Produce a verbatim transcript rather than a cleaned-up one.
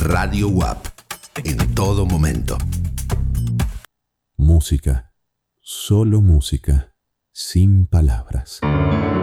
Radio U A P. En todo momento. Música. Solo música. Sin palabras.